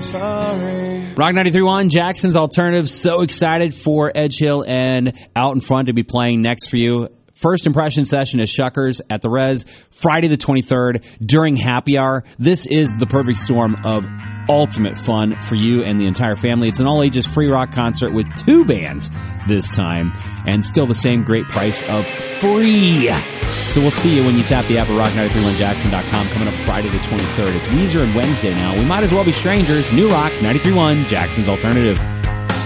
sorry. Rock 93.1, Jackson's Alternative. So excited for Edge Hill and Out in Front to be playing next for you. First impression session is Shuckers at the Res, Friday the 23rd during happy hour. This is the perfect storm of ultimate fun for you and the entire family. It's an all-ages free rock concert with 2 bands this time, and still the same great price of free. So we'll see you when you tap the app at rock931jackson.com coming up Friday the 23rd. It's Weezer and Wednesday now. We might as well be strangers. New Rock 93.1, Jackson's Alternative.